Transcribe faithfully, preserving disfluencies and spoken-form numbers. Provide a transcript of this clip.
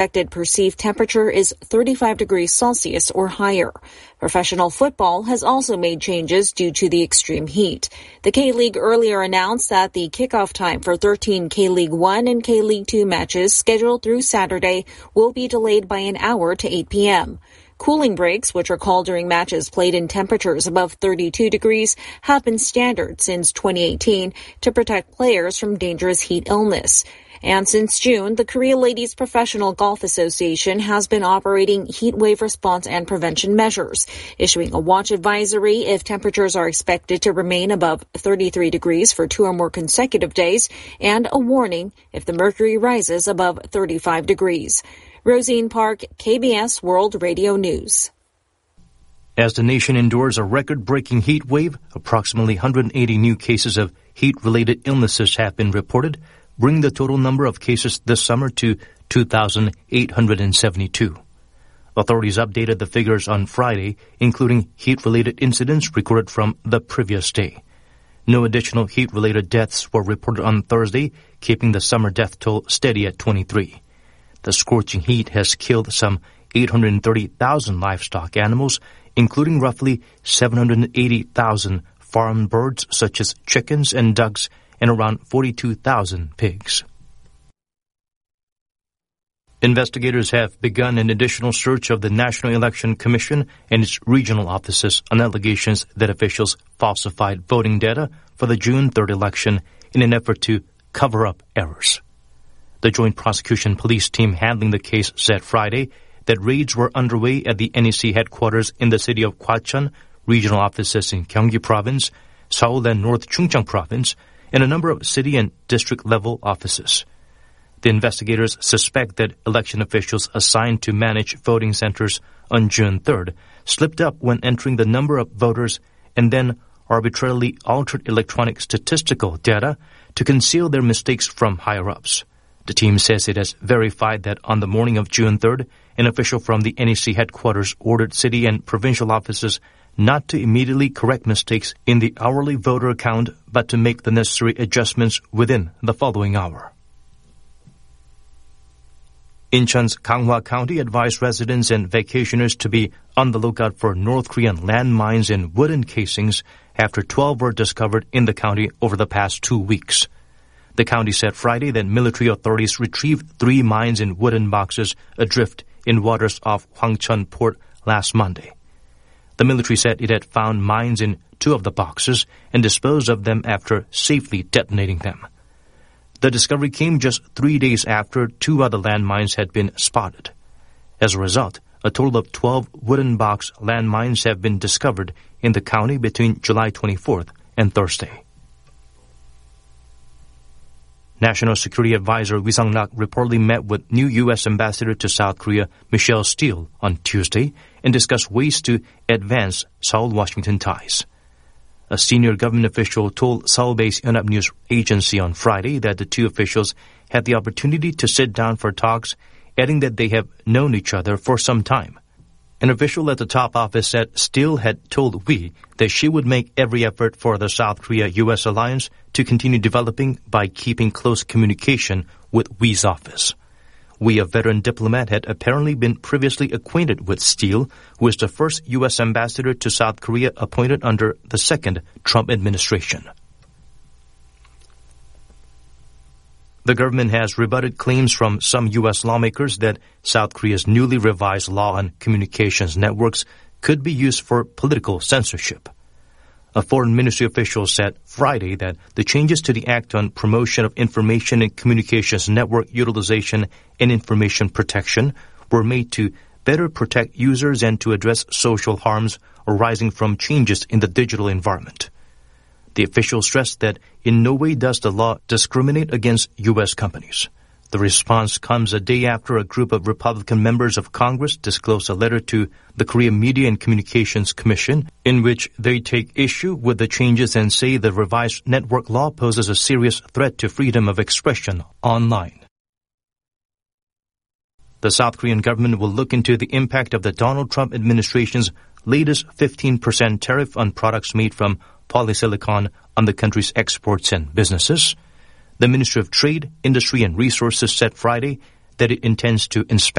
expected perceived temperature is thirty-five degrees Celsius or higher. Professional football has also made changes due to the extreme heat. The K-League earlier announced that the kickoff time for thirteen K-League one and K-League two matches scheduled through Saturday will be delayed by an hour to eight p.m. Cooling breaks, which are called during matches played in temperatures above thirty-two degrees, have been standard since twenty eighteen to protect players from dangerous heat illness. And since June, the Korea Ladies Professional Golf Association has been operating heat wave response and prevention measures, issuing a watch advisory if temperatures are expected to remain above thirty-three degrees for two or more consecutive days, and a warning if the mercury rises above thirty-five degrees. Rosine Park, K B S World Radio News. As the nation endures a record-breaking heat wave, approximately one hundred eighty new cases of heat-related illnesses have been reported, bringing the total number of cases this summer to two thousand eight hundred seventy-two. Authorities updated the figures on Friday, including heat-related incidents recorded from the previous day. No additional heat-related deaths were reported on Thursday, keeping the summer death toll steady at twenty-three. The scorching heat has killed some eight hundred thirty thousand livestock animals, including roughly seven hundred eighty thousand farm birds such as chickens and ducks, and around forty-two thousand pigs. Investigators have begun an additional search of the National Election Commission and its regional offices on allegations that officials falsified voting data for the June third election in an effort to cover up errors. The Joint Prosecution Police team handling the case said Friday that raids were underway at the N E C headquarters in the city of Gwacheon, regional offices in Gyeonggi Province, Seoul and North Chungcheong Province, and a number of city and district-level offices. The investigators suspect that election officials assigned to manage voting centers on June third slipped up when entering the number of voters and then arbitrarily altered electronic statistical data to conceal their mistakes from higher-ups. The team says it has verified that on the morning of June third, an official from the N E C headquarters ordered city and provincial offices not to immediately correct mistakes in the hourly voter count, but to make the necessary adjustments within the following hour. Incheon's Ganghwa County advised residents and vacationers to be on the lookout for North Korean landmines in wooden casings after twelve were discovered in the county over the past two weeks. The county said Friday that military authorities retrieved three mines in wooden boxes adrift in waters off Hwangcheon Port last Monday. The military said it had found mines in two of the boxes and disposed of them after safely detonating them. The discovery came just three days after two other landmines had been spotted. As a result, a total of twelve wooden box landmines have been discovered in the county between July twenty-fourth and Thursday. National Security Advisor Ri Sang-rak reportedly met with new U S Ambassador to South Korea Michelle Steele on Tuesday and discussed ways to advance Seoul-Washington ties. A senior government official told Seoul-based Yonhap News Agency on Friday that the two officials had the opportunity to sit down for talks, adding that they have known each other for some time. An official at the top office said Steele had told Ri that she would make every effort for the South Korea-U S alliance to continue developing by keeping close communication with Ri's office. Ri, a veteran diplomat, had apparently been previously acquainted with Steele, who is the first U S ambassador to South Korea appointed under the second Trump administration. The government has rebutted claims from some U S lawmakers that South Korea's newly revised law on communications networks could be used for political censorship. A foreign ministry official said Friday that the changes to the Act on Promotion of Information and Communications Network Utilization and Information Protection were made to better protect users and to address social harms arising from changes in the digital environment. The official stressed that in no way does the law discriminate against U S companies. The response comes a day after a group of Republican members of Congress disclosed a letter to the Korea Media and Communications Commission in which they take issue with the changes and say the revised network law poses a serious threat to freedom of expression online. The South Korean government will look into the impact of the Donald Trump administration's latest fifteen percent tariff on products made from polysilicon on the country's exports and businesses. The Ministry of Trade, Industry and Resources said Friday that it intends to inspect